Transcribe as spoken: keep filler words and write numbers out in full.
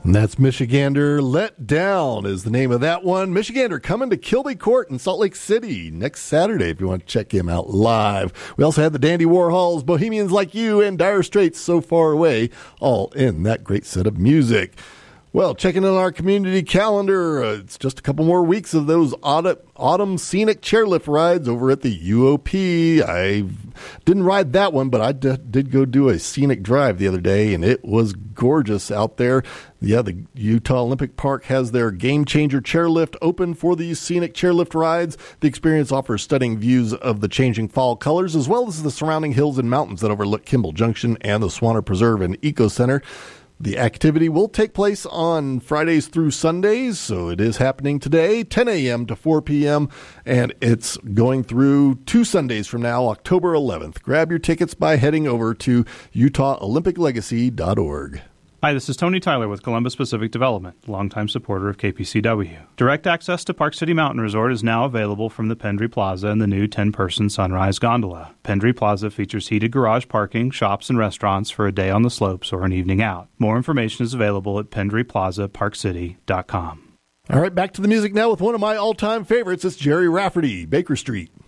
And that's Michigander Let Down is the name of that one. Michigander coming to Kilby Court in Salt Lake City next Saturday if you want to check him out live. We also had the Dandy Warhols, Bohemians Like You, and Dire Straits, So Far Away, all in that great set of music. Well, checking in our community calendar, uh, it's just a couple more weeks of those autumn, autumn scenic chairlift rides over at the U O P. I didn't ride that one, but I d- did go do a scenic drive the other day, and it was gorgeous out there. Yeah, the Utah Olympic Park has their Game Changer chairlift open for these scenic chairlift rides. The experience offers stunning views of the changing fall colors, as well as the surrounding hills and mountains that overlook Kimball Junction and the Swanner Preserve and Eco Center. The activity will take place on Fridays through Sundays, so it is happening today, ten a.m. to four p.m., and it's going through two Sundays from now, October eleventh. Grab your tickets by heading over to utah olympic legacy dot org. Hi, this is Tony Tyler with Columbus Pacific Development, longtime supporter of K P C W. Direct access to Park City Mountain Resort is now available from the Pendry Plaza and the new ten-person Sunrise Gondola. Pendry Plaza features heated garage parking, shops, and restaurants for a day on the slopes or an evening out. More information is available at pendry plaza park city dot com. All right, back to the music now with one of my all-time favorites. It's Jerry Rafferty, Baker Street.